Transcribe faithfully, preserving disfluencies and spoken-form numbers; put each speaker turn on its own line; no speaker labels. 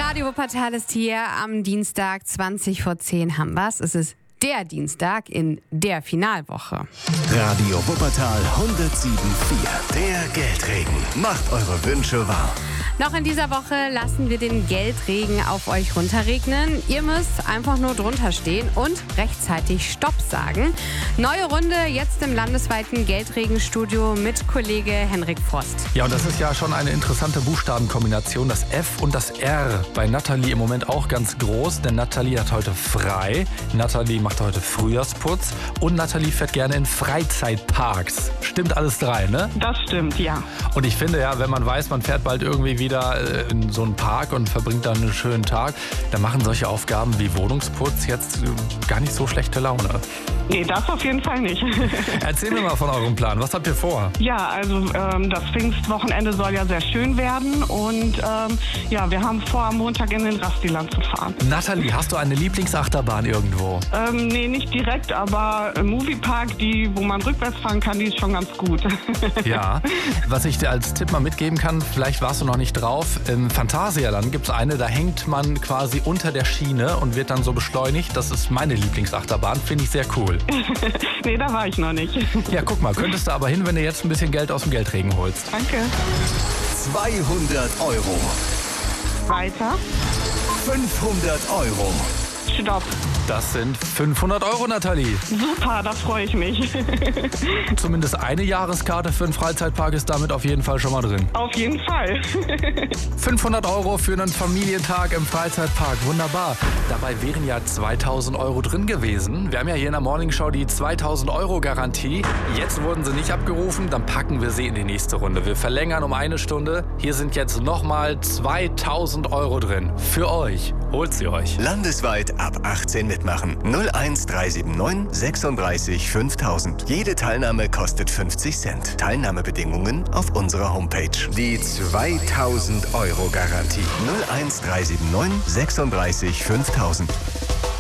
Radio Wuppertal ist hier am Dienstag, zwanzig vor zehn haben wir's. Es ist der Dienstag in der Finalwoche.
Radio Wuppertal hundertsieben Komma vier. Der Geldregen. Macht eure Wünsche wahr.
Noch in dieser Woche lassen wir den Geldregen auf euch runterregnen. Ihr müsst einfach nur drunter stehen und rechtzeitig Stopp sagen. Neue Runde jetzt im landesweiten Geldregenstudio mit Kollege Henrik Frost.
Ja, und das ist ja schon eine interessante Buchstabenkombination. Das F und das R. Bei Nathalie im Moment auch ganz groß, denn Nathalie hat heute frei. Nathalie macht heute Frühjahrsputz und Nathalie fährt gerne in Freizeitparks. Stimmt alles drei, ne?
Das stimmt, ja.
Und ich finde ja, wenn man weiß, man fährt bald irgendwie wieder in so einen Park und verbringt dann einen schönen Tag, dann machen solche Aufgaben wie Wohnungsputz jetzt gar nicht so schlechte Laune.
Nee, das auf jeden Fall nicht.
Erzähl mir mal von eurem Plan. Was habt ihr vor?
Ja, also ähm, das Pfingstwochenende soll ja sehr schön werden und ähm, ja, wir haben vor, am Montag in den Rastiland zu fahren.
Nathalie, hast du eine Lieblingsachterbahn irgendwo?
Ähm, nee, nicht direkt, aber im Moviepark, die, wo man rückwärts fahren kann, die ist schon ganz gut.
Ja, was ich dir als Tipp mal mitgeben kann, vielleicht warst du noch nicht drauf, im Phantasialand gibt es eine, da hängt man quasi unter der Schiene und wird dann so beschleunigt. Das ist meine Lieblingsachterbahn, finde ich sehr cool.
Nee, da war ich noch nicht.
Ja, guck mal, könntest du aber hin, wenn du jetzt ein bisschen Geld aus dem Geldregen holst.
Danke.
zweihundert Euro.
Weiter.
fünfhundert Euro.
Stopp.
Das sind fünfhundert Euro, Nathalie.
Super, da freue ich mich.
Zumindest eine Jahreskarte für einen Freizeitpark ist damit auf jeden Fall schon mal drin.
Auf jeden Fall.
fünfhundert Euro für einen Familientag im Freizeitpark, wunderbar. Dabei wären ja zweitausend Euro drin gewesen. Wir haben ja hier in der Morningshow die zweitausend Euro Garantie. Jetzt wurden sie nicht abgerufen, dann packen wir sie in die nächste Runde. Wir verlängern um eine Stunde. Hier sind jetzt nochmal zweitausend Euro drin. Für euch. Holt sie euch.
Landesweit ab achtzehn mitmachen. null eins drei sieben neun sechsunddreißig fünftausend. Jede Teilnahme kostet fünfzig Cent. Teilnahmebedingungen auf unserer Homepage. Die zweitausend Euro Garantie. null eins drei sieben neun sechsunddreißig fünftausend.